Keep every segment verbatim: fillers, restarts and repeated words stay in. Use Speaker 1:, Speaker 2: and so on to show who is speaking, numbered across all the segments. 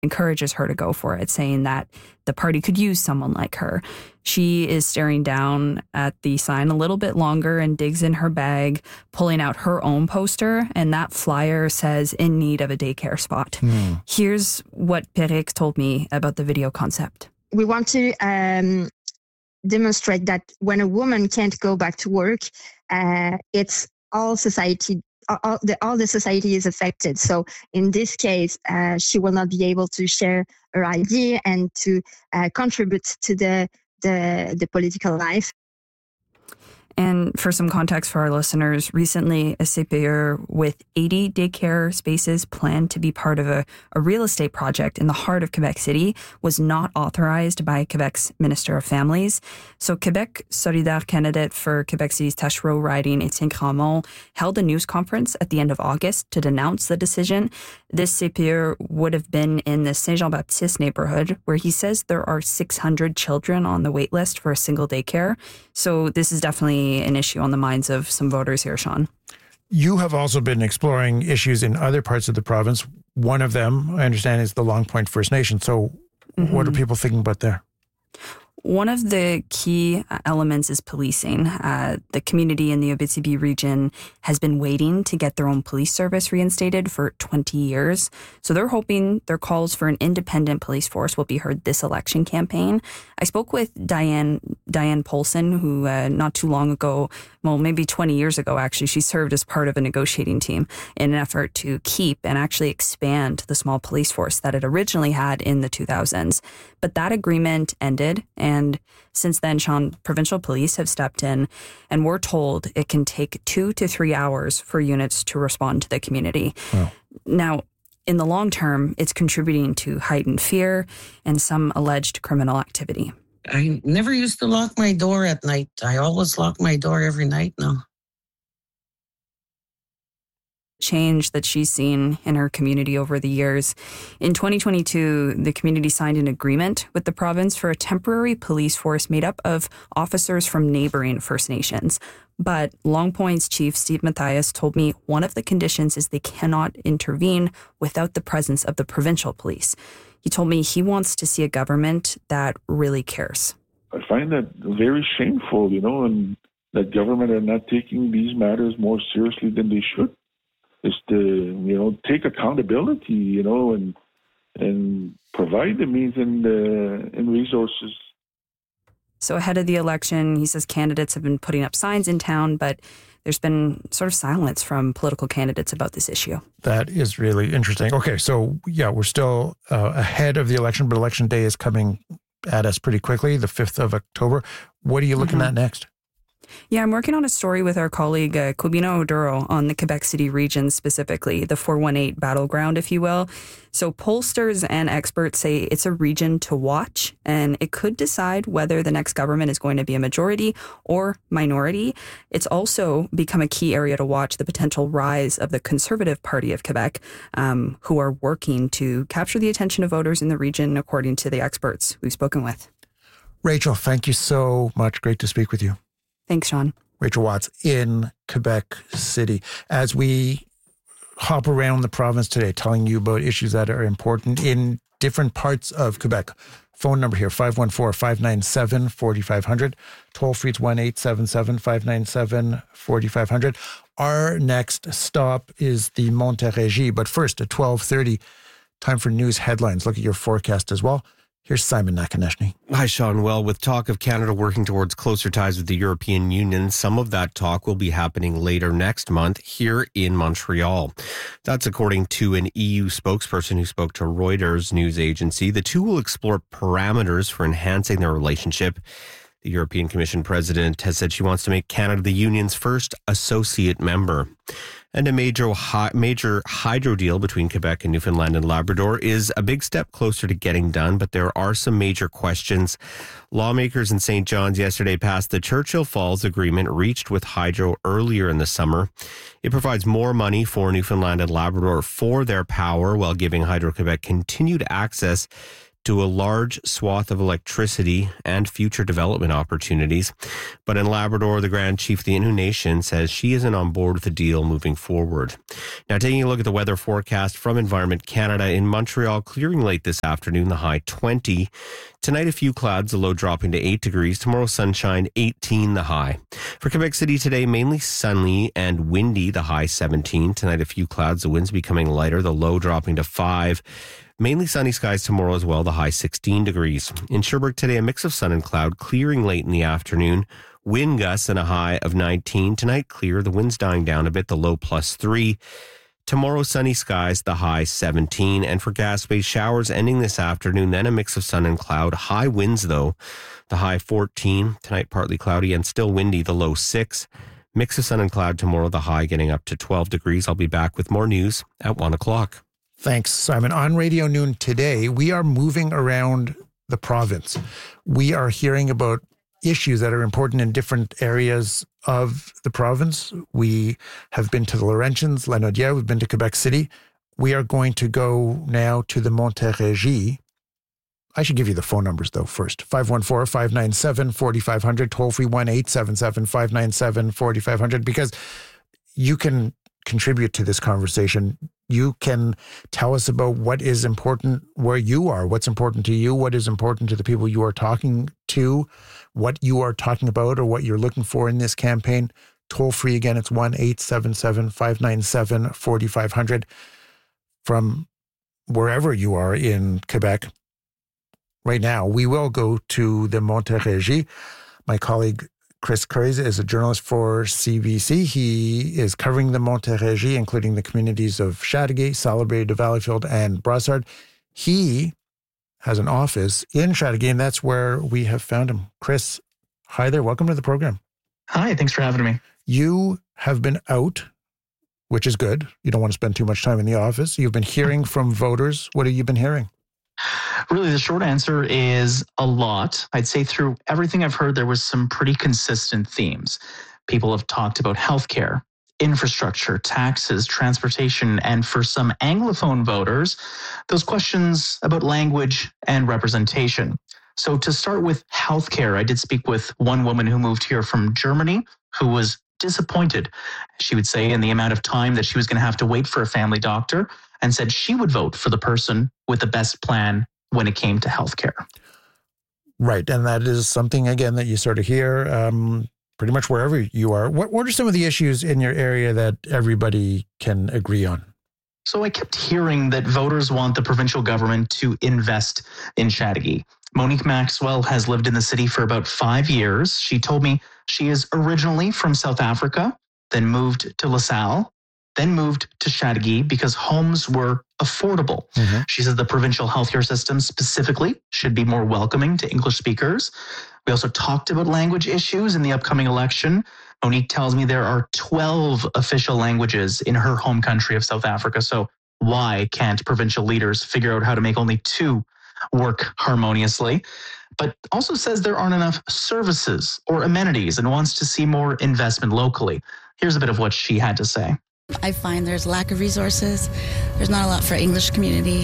Speaker 1: encourages her to go for it, saying that the party could use someone like her. She is staring down at the sign a little bit longer and digs in her bag, pulling out her own poster, and that flyer says, "In need of a daycare spot." Mm. Here's what Péric told me about the video concept.
Speaker 2: We want to um, demonstrate that when a woman can't go back to work, uh, it's all society All the, all the society is affected. So in this case, uh, she will not be able to share her idea and to uh, contribute to the, the the political life.
Speaker 1: And for some context for our listeners, recently a C P E with eighty daycare spaces planned to be part of a, a real estate project in the heart of Quebec City was not authorized by Quebec's Minister of Families. So Quebec Solidaire candidate for Quebec City's Taschereau riding, Étienne Grandmont, held a news conference at the end of August to denounce the decision. This C P E would have been in the Saint-Jean-Baptiste neighborhood, where he says there are six hundred children on the wait list for a single daycare. So this is definitely an issue on the minds of some voters here, Sean.
Speaker 3: You have also been exploring issues in other parts of the province. One of them, I understand, is the Long Point First Nation. So mm-hmm. what are people thinking about there?
Speaker 1: One of the key elements is policing. Uh, the community in the Abitibi region has been waiting to get their own police service reinstated for twenty years. So they're hoping their calls for an independent police force will be heard this election campaign. I spoke with Diane Diane Polson, who uh, not too long ago, well, maybe twenty years ago, actually, she served as part of a negotiating team in an effort to keep and actually expand the small police force that it originally had in the two thousands. But that agreement ended, and since then, Sean, provincial police have stepped in, and we're told it can take two to three hours for units to respond to the community. Wow. Now, in the long term, it's contributing to heightened fear and some alleged criminal activity.
Speaker 4: I never used to lock my door at night. I always lock my door every night now.
Speaker 1: Change that she's seen in her community over the years. In twenty twenty-two, the community signed an agreement with the province for a temporary police force made up of officers from neighboring First Nations. But Long Point's chief, Steve Matthias, told me one of the conditions is they cannot intervene without the presence of the provincial police. He told me he wants to see a government that really cares.
Speaker 5: I find that very shameful, you know, and that government are not taking these matters more seriously than they should. Is to, you know, take accountability, you know, and and provide the means and, uh, and resources.
Speaker 1: So ahead of the election, he says candidates have been putting up signs in town, but there's been sort of silence from political candidates about this issue.
Speaker 3: That is really interesting. Okay, so yeah, we're still uh, ahead of the election, but election day is coming at us pretty quickly, the fifth of October. What are you looking mm-hmm. at next?
Speaker 1: Yeah, I'm working on a story with our colleague uh, Kubina Oduro on the Quebec City region specifically, the four one eight battleground, if you will. So pollsters and experts say it's a region to watch, and it could decide whether the next government is going to be a majority or minority. It's also become a key area to watch the potential rise of the Conservative Party of Quebec, um, who are working to capture the attention of voters in the region, according to the experts we've spoken with.
Speaker 3: Rachel, thank you so much. Great to speak with you.
Speaker 1: Thanks, Sean.
Speaker 3: Rachel Watts in Quebec City. As we hop around the province today, telling you about issues that are important in different parts of Quebec. Phone number here, five one four, five nine seven, four five zero zero. Toll free, it's one eight seven seven, five nine seven, four five zero zero. Our next stop is the Montérégie. But first, at twelve thirty, time for news headlines. Look at your forecast as well. Here's Simon Nakonechny.
Speaker 6: Hi, Sean. Well, with talk of Canada working towards closer ties with the European Union, some of that talk will be happening later next month here in Montreal. That's according to an E U spokesperson who spoke to Reuters news agency. The two will explore parameters for enhancing their relationship. The European Commission president has said she wants to make Canada the union's first associate member. And a major major hydro deal between Quebec and Newfoundland and Labrador is a big step closer to getting done, but there are some major questions. Lawmakers in Saint John's yesterday passed the Churchill Falls Agreement reached with Hydro earlier in the summer. It provides more money for Newfoundland and Labrador for their power while giving Hydro-Quebec continued access to a large swath of electricity and future development opportunities. But in Labrador, the Grand Chief of the Innu Nation says she isn't on board with the deal moving forward. Now, taking a look at the weather forecast from Environment Canada, in Montreal, clearing late this afternoon, the high twenty. Tonight, a few clouds, the low dropping to eight degrees. Tomorrow, sunshine, eighteen the high. For Quebec City today, mainly sunny and windy, the high seventeen. Tonight, a few clouds, the winds becoming lighter, the low dropping to five. Mainly sunny skies tomorrow as well, the high sixteen degrees. In Sherbrooke today, a mix of sun and cloud, clearing late in the afternoon. Wind gusts and a high of nineteen. Tonight, clear, the wind's dying down a bit, the low plus three. Tomorrow, sunny skies, the high seventeen. And for Gaspé, showers ending this afternoon, then a mix of sun and cloud. High winds, though, the high fourteen. Tonight, partly cloudy and still windy, the low six. Mix of sun and cloud tomorrow, the high getting up to twelve degrees. I'll be back with more news at one o'clock.
Speaker 3: Thanks, Simon. On Radio Noon today, we are moving around the province. We are hearing about issues that are important in different areas of the province. We have been to the Laurentians, Lanaudière, we've been to Quebec City. We are going to go now to the Montérégie. I should give you the phone numbers, though, first. five one four, five nine seven, four five zero zero, toll-free one eight seven seven, five nine seven, four five zero zero, because you can contribute to this conversation. You can tell us about what is important where you are, what's important to you, what is important to the people you are talking to, what you are talking about or what you're looking for in this campaign. Toll free again, it's one eight seven seven, five nine seven, four five zero zero. From wherever you are in Quebec right now, we will go to the Montérégie. My colleague Chris Curries is a journalist for C B C. He is covering the Montérégie, including the communities of Chateauguay, Salaberry, de Valleyfield, and Brossard. He has an office in Chateauguay, and that's where we have found him. Chris, hi there. Welcome to the program.
Speaker 7: Hi, thanks for having me.
Speaker 3: You have been out, which is good. You don't want to spend too much time in the office. You've been hearing from voters. What have you been hearing?
Speaker 7: Really, the short answer is a lot. I'd say through everything I've heard, there was some pretty consistent themes. People have talked about healthcare, infrastructure, taxes, transportation, and for some Anglophone voters, those questions about language and representation. So to start with healthcare, I did speak with one woman who moved here from Germany who was disappointed, she would say, in the amount of time that she was going to have to wait for a family doctor, and said she would vote for the person with the best plan when it came to healthcare.
Speaker 3: Right. And that is something, again, that you sort of hear um, pretty much wherever you are. What, what are some of the issues in your area that everybody can agree on?
Speaker 7: So I kept hearing that voters want the provincial government to invest in Chateauguay. Monique Maxwell has lived in the city for about five years. She told me she is originally from South Africa, then moved to LaSalle, then moved to Chateauguay because homes were affordable. Mm-hmm. She says the provincial healthcare system specifically should be more welcoming to English speakers. We also talked about language issues in the upcoming election. Monique tells me there are twelve official languages in her home country of South Africa. So why can't provincial leaders figure out how to make only two work harmoniously? But also says there aren't enough services or amenities and wants to see more investment locally. Here's a bit of what she had to say.
Speaker 8: I find there's lack of resources. There's not a lot for English community.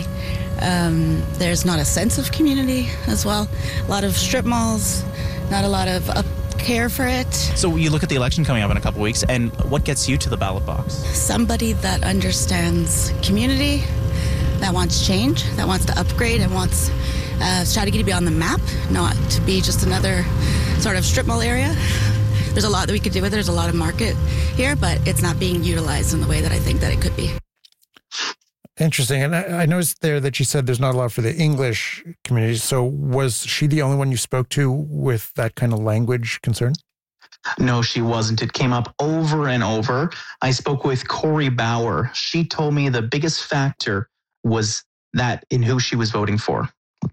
Speaker 8: Um, there's not a sense of community as well. A lot of strip malls, not a lot of up care for it.
Speaker 9: So you look at the election coming up in a couple of weeks, and what gets you to the ballot box?
Speaker 8: Somebody that understands community, that wants change, that wants to upgrade, and wants uh, Chateauguay to be on the map, not to be just another sort of strip mall area. There's a lot that we could do with it. There's a lot of market here, but it's not being utilized in the way that I think that it could be.
Speaker 3: Interesting. And I, I noticed there that you said there's not a lot for the English community. So was she the only one you spoke to with that kind of language concern?
Speaker 7: No, she wasn't. It came up over and over. I spoke with Corey Bauer. She told me the biggest factor was that in who she was voting for.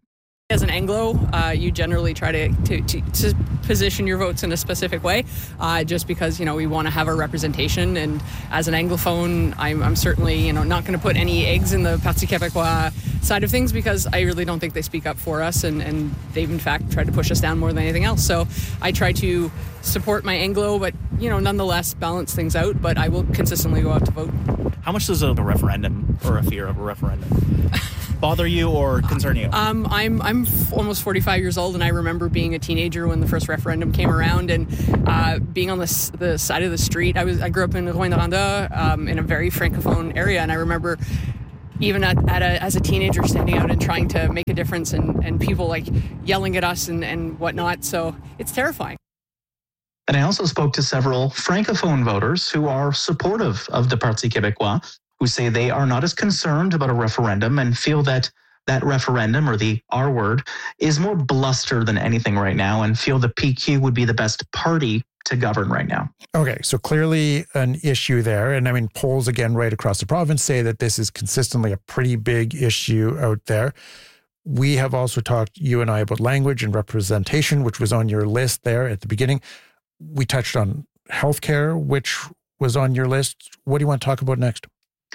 Speaker 10: As an Anglo, uh, you generally try to, to, to, to position your votes in a specific way, uh, just because, you know, we want to have a representation. And as an Anglophone, I'm, I'm certainly, you know, not going to put any eggs in the Parti Québécois side of things, because I really don't think they speak up for us, and, and they've in fact tried to push us down more than anything else. So I try to support my Anglo, but, you know, nonetheless balance things out, but I will consistently go out to vote.
Speaker 9: How much does a referendum or a fear of a referendum bother you or concern you?
Speaker 10: Um, I'm I'm f- almost forty-five years old, and I remember being a teenager when the first referendum came around, and uh, being on the s- the side of the street. I was I grew up in Rouyn-Noranda, um, in a very francophone area, and I remember even at, at a, as a teenager standing out and trying to make a difference, and, and people like yelling at us and, and whatnot. So it's terrifying.
Speaker 7: And I also spoke to several francophone voters who are supportive of the Parti Québécois, who say they are not as concerned about a referendum and feel that that referendum, or the R word, is more bluster than anything right now, and feel the P Q would be the best party to govern right now.
Speaker 3: Okay, so clearly an issue there. And I mean, polls again right across the province say that this is consistently a pretty big issue out there. We have also talked, you and I, about language and representation, which was on your list there at the beginning. We touched on healthcare, which was on your list. What do you want to talk about next?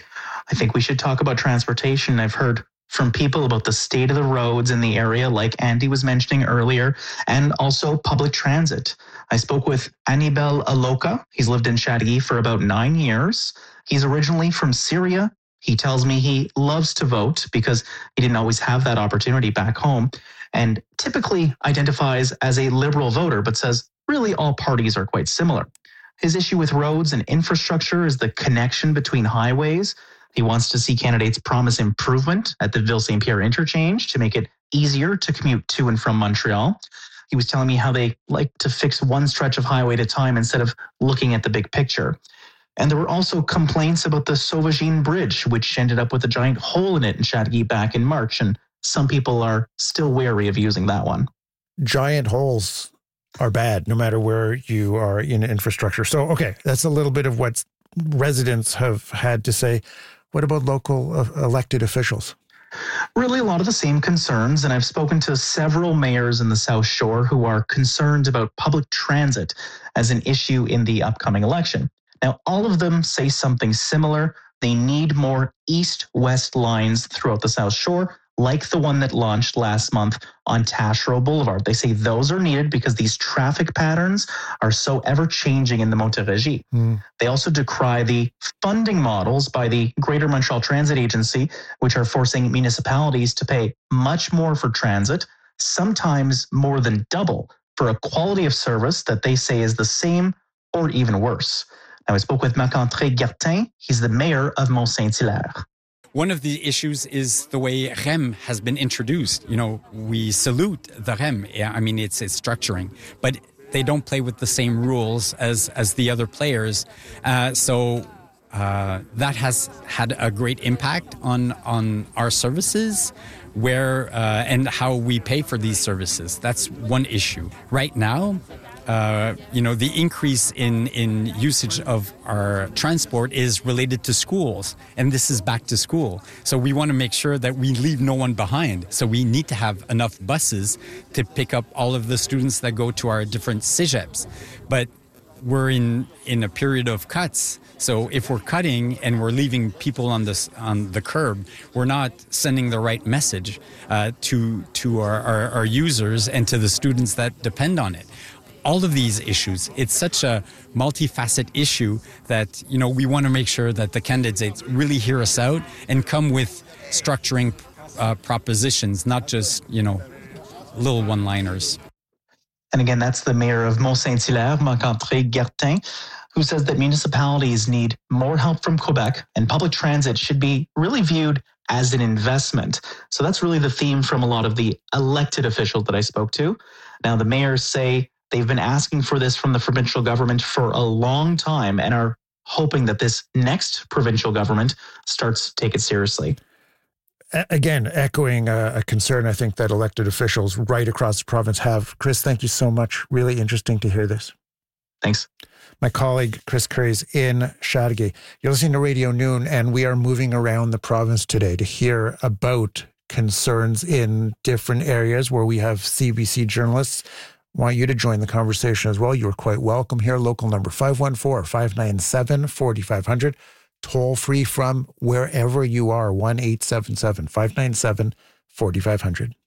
Speaker 7: I think we should talk about transportation. I've heard from people about the state of the roads in the area, like Andy was mentioning earlier, and also public transit. I spoke with Anibal Aloka. He's lived in Châteauguay for about nine years. He's originally from Syria. He tells me he loves to vote because he didn't always have that opportunity back home, and typically identifies as a liberal voter, but says really all parties are quite similar. His issue with roads and infrastructure is the connection between highways. He wants to see candidates promise improvement at the Ville-Saint-Pierre interchange to make it easier to commute to and from Montreal. He was telling me how they like to fix one stretch of highway at a time instead of looking at the big picture. And there were also complaints about the Sauvagine Bridge, which ended up with a giant hole in it in Châteauguay back in March. And some people are still wary of using that one.
Speaker 3: Giant holes are bad, no matter where you are in infrastructure. So, okay, that's a little bit of what residents have had to say. What about local uh, elected officials?
Speaker 7: Really a lot of the same concerns, and I've spoken to several mayors in the South Shore who are concerned about public transit as an issue in the upcoming election. Now, all of them say something similar. They need more east-west lines throughout the South Shore, like the one that launched last month on Taschereau Boulevard. They say those are needed because these traffic patterns are so ever-changing in the Montérégie. Mm. They also decry the funding models by the Greater Montreal Transit Agency, which are forcing municipalities to pay much more for transit, sometimes more than double, for a quality of service that they say is the same or even worse. Now, I spoke with Marc-André Gertin. He's the mayor of Mont-Saint-Hilaire.
Speaker 11: One of the issues is the way R E M has been introduced. You know, we salute the R E M. I mean, it's, it's structuring, but they don't play with the same rules as, as the other players. Uh, so uh, that has had a great impact on, on our services where uh, and how we pay for these services. That's one issue. Right now, Uh, you know, the increase in, in usage of our transport is related to schools, and this is back to school. So we want to make sure that we leave no one behind. So we need to have enough buses to pick up all of the students that go to our different cégeps. But we're in, in a period of cuts. So if we're cutting and we're leaving people on this on the curb, we're not sending the right message uh, to to our, our, our users and to the students that depend on it. All of these issues, it's such a multifaceted issue that, you know, we want to make sure that the candidates really hear us out and come with structuring uh, propositions, not just, you know, little one-liners.
Speaker 7: And again, that's the mayor of Mont-Saint-Hilaire, Marc-André Gertin, who says that municipalities need more help from Quebec and public transit should be really viewed as an investment. So that's really the theme from a lot of the elected officials that I spoke to. Now, the mayors say they've been asking for this from the provincial government for a long time and are hoping that this next provincial government starts to take it seriously.
Speaker 3: Again, echoing a, a concern I think that elected officials right across the province have. Chris, thank you so much. Really interesting to hear this.
Speaker 7: Thanks.
Speaker 3: My colleague, Chris Curry's in Châteauguay. You're listening to Radio Noon, and we are moving around the province today to hear about concerns in different areas where we have C B C journalists. Want you to join the conversation as well. You're quite welcome here. Local number five one four, five nine seven, four five zero zero. Toll free from wherever you are. one eight seven seven, five nine seven, four five zero zero.